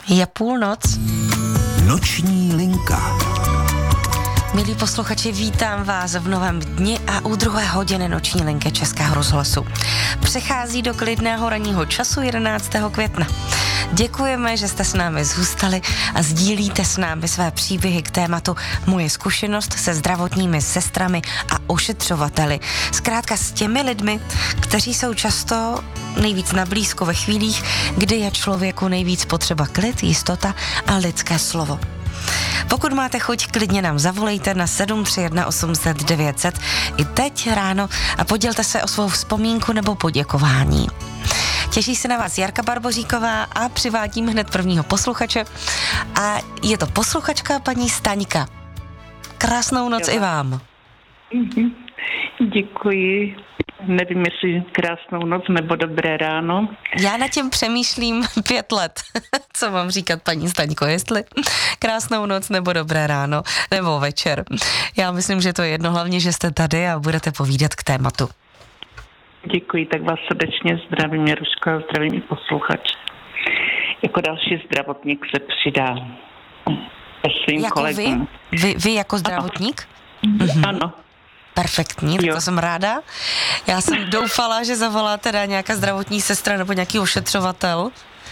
Je půlnoc. Noční linka. Milí posluchači, vítám vás v novém dni a u 2. hodiny noční linky Českého rozhlasu. Přechází do klidného ranního času 11. května. Děkujeme, že jste s námi zůstali a sdílíte s námi své příběhy k tématu Moje zkušenost se zdravotními sestrami a ošetřovateli. Zkrátka s těmi lidmi, kteří jsou často nejvíc nablízko ve chvílích, kdy je člověku nejvíc potřeba klid, jistota a lidské slovo. Pokud máte chuť, klidně nám zavolejte na 731 800 900 i teď ráno a podělte se o svou vzpomínku nebo poděkování. Těší se na vás Jarka Barboříková a přivádím hned prvního posluchače a je to posluchačka paní Staňka. Krásnou noc i vám. Děkuji. Nevím, jestli krásnou noc nebo dobré ráno. Já nad tím přemýšlím 5 let. Co mám říkat, paní Staňko, jestli krásnou noc nebo dobré ráno nebo večer. Já myslím, že to je jedno, hlavně, že jste tady a budete povídat k tématu. Děkuji, tak vás srdečně zdravím, Jaruško, a zdravím i posluchač. Jako další zdravotník se přidá svým jako kolegům. Vy jako zdravotník? Ano. Perfektní, tak to jsem ráda. Já jsem doufala, že zavolá teda nějaká zdravotní sestra nebo nějaký ošetřovatel.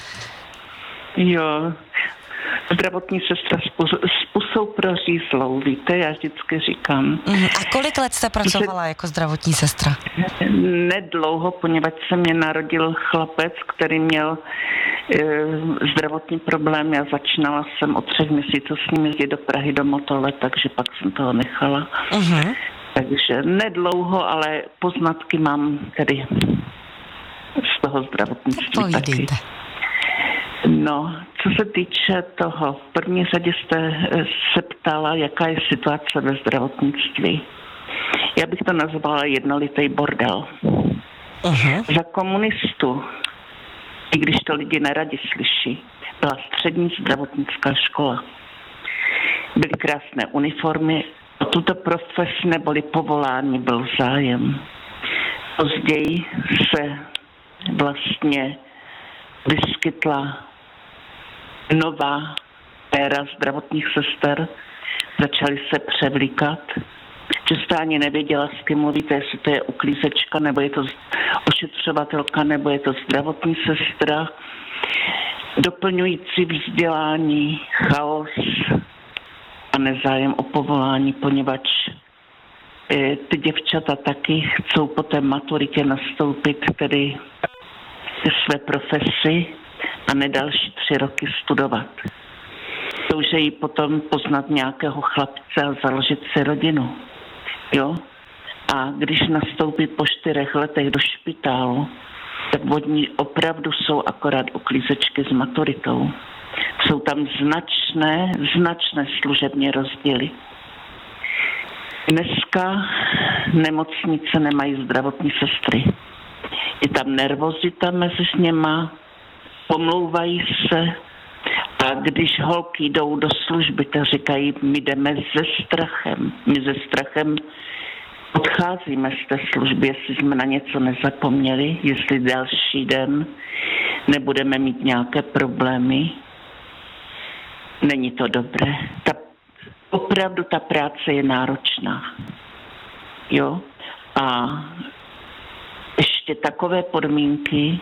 Jo, zdravotní sestra s pusou prořízlou, víte, já vždycky říkám. A kolik let jste pracovala jako zdravotní sestra? Nedlouho, poněvadž se mě narodil chlapec, který měl zdravotní problém. Já začínala jsem od 3 měsíců s ním jezdit do Prahy do Motole, takže pak jsem toho nechala. Takže nedlouho, ale poznatky mám tedy z toho zdravotnictví taky. No, co se týče toho, v první řadě jste se ptala, jaká je situace ve zdravotnictví. Já bych to nazvala jednolitý bordel. Za komunistů, i když to lidi neradi slyší, byla střední zdravotnická škola. Byly krásné uniformy, o tuto profesi neboli povolání byl zájem. Později se vlastně vyskytla nová éra zdravotních sester, začaly se převlíkat, že jste ani nevěděla, s kým mluvíte, jestli to je uklízečka, nebo je to ošetřovatelka, nebo je to zdravotní sestra, doplňující vzdělání, chaos a nezájem o povolání, poněvadž ty děvčata taky chcou po té maturitě nastoupit tedy své profesi a ne další 3 roky studovat. Toužejí potom poznat nějakého chlapce a založit si rodinu. Jo? A když nastoupí po 4 letech do špitálu, tak vodní opravdu jsou akorát uklízečky s maturitou. Jsou tam značné služební rozdíly. Dneska nemocnice nemají zdravotní sestry. Je tam nervozita mezi něma, pomlouvají se a když holky jdou do služby, tak říkají, my jdeme se strachem. My se strachem odcházíme z té služby, jestli jsme na něco nezapomněli, jestli další den nebudeme mít nějaké problémy. Není to dobré. Opravdu ta práce je náročná. Jo? A ještě takové podmínky,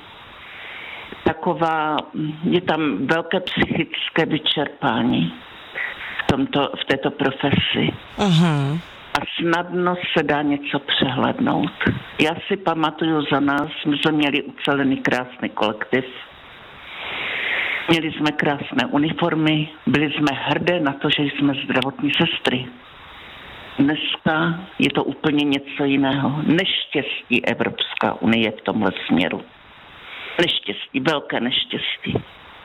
je tam velké psychické vyčerpání v této profesi. A snadno se dá něco přehlédnout. Já si pamatuju za nás, my jsme měli ucelený krásný kolektiv, měli jsme krásné uniformy, byli jsme hrdé na to, že jsme zdravotní sestry. Dneska je to úplně něco jiného. Neštěstí Evropská unie v tomhle směru. Neštěstí, velké neštěstí.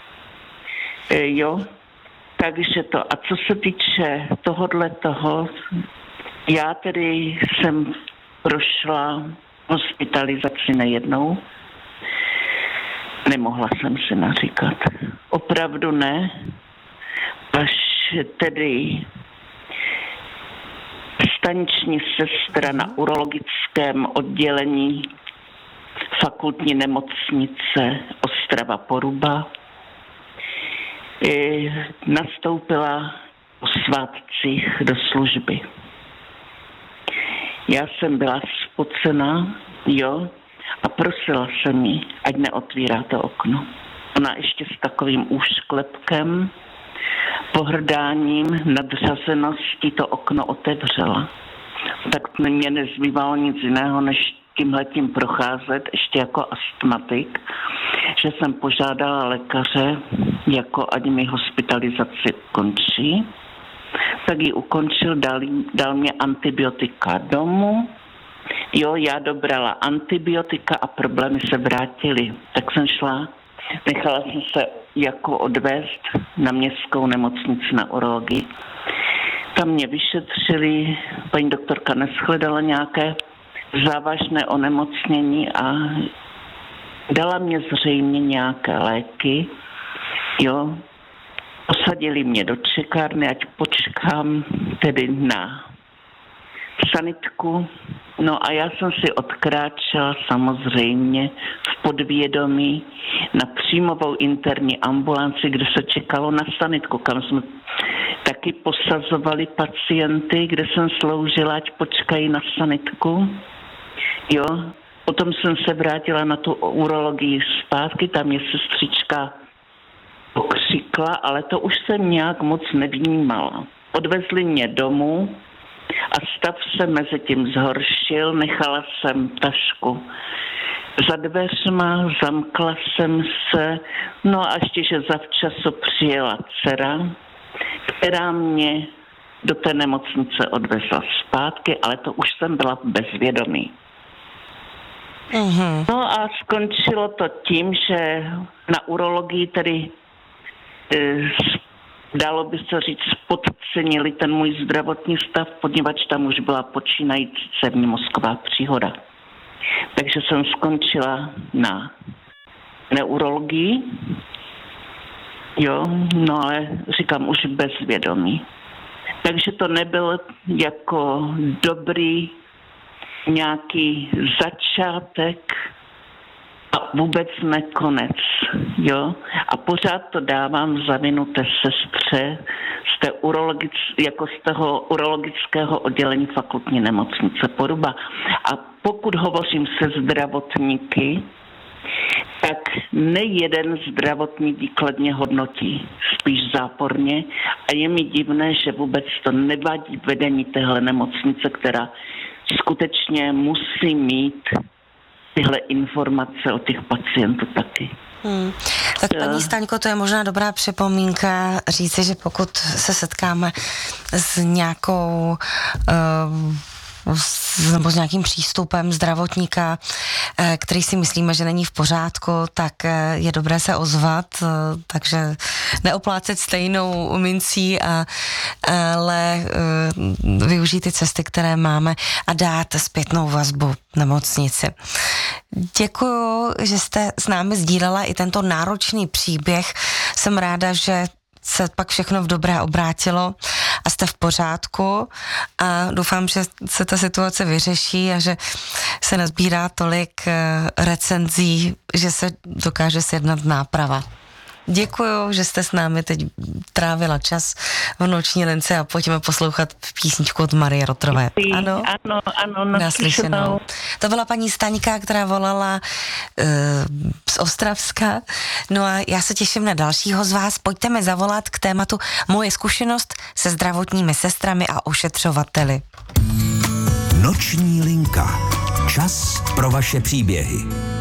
Jo, takže to. A co se týče toho, já tedy jsem prošla hospitalizaci nejednou. Nemohla jsem si naříkat. Opravdu ne. Až tedy staniční sestra na urologickém oddělení fakultní nemocnice Ostrava Poruba nastoupila o svátcích do služby. Já jsem byla spocená, jo, a prosila jsem jí, ať neotvírá to okno. Ona ještě s takovým úšklepkem, pohrdáním, nadřazeností to okno otevřela. Tak mě nezbývalo nic jiného, než tímhletím procházet, ještě jako astmatik, že jsem požádala lékaře, jako ať mi hospitalizaci končí. Tak ji ukončil, dal mě antibiotika domů. Jo, já dobrala antibiotika a problémy se vrátily. Tak jsem šla, nechala jsem se jako odvést na městskou nemocnici na urologii. Tam mě vyšetřili, paní doktorka neshledala nějaké závažné onemocnění a dala mě zřejmě nějaké léky, jo. Posadili mě do čekárny, ať počkám tedy na sanitku. No a já jsem si odkráčela samozřejmě v podvědomí na příjmovou interní ambulanci, kde se čekalo na sanitku, kam jsme taky posazovali pacienty, kde jsem sloužila, ať počkají na sanitku. Jo, potom jsem se vrátila na tu urologii zpátky, tam mě sestřička pokřikla, ale to už jsem nějak moc nevnímala. Odvezli mě domů a stav se mezi tím zhoršil, nechala jsem tašku za dveřma, zamkla jsem se, no a ještě, že zavčasu přijela dcera, která mě do té nemocnice odvezla zpátky, ale to už jsem byla v bezvědomí. Mm-hmm. No a skončilo to tím, že na urologii tedy dalo by se říct, podcenili ten můj zdravotní stav, poněvadž tam už byla počínající cévní mozková příhoda. Takže jsem skončila na neurologii, jo, no ale říkám už bezvědomí. Takže to nebyl jako dobrý nějaký začátek a vůbec ne konec, jo. A pořád to dávám za vinu té sestře z toho urologického oddělení fakultní nemocnice Poruba. A pokud hovořím se zdravotníky, tak nejeden zdravotník výkladně hodnotí, spíš záporně. A je mi divné, že vůbec to nevadí vedení téhle nemocnice, která skutečně musí mít tyhle informace o těch pacientů taky. Tak paní Staňko, to je možná dobrá připomínka říci, že pokud se setkáme s nějakou nebo s nějakým přístupem zdravotníka, který si myslíme, že není v pořádku, tak je dobré se ozvat, takže neoplácet stejnou mincí, ale využít ty cesty, které máme a dát zpětnou vazbu nemocnici. Děkuju, že jste s námi sdílela i tento náročný příběh. Jsem ráda, že se pak všechno v dobré obrátilo a jste v pořádku a doufám, že se ta situace vyřeší a že se nazbírá tolik recenzí, že se dokáže sjednat náprava. Děkuju, že jste s námi teď trávila čas v Noční lince a pojďme poslouchat písničku od Marie Rotrové. Ano, naslyšenou. To byla paní Staňka, která volala z Ostravska. No a já se těším na dalšího z vás. Pojďte mi zavolat k tématu Moje zkušenost se zdravotními sestrami a ošetřovateli. Noční linka. Čas pro vaše příběhy.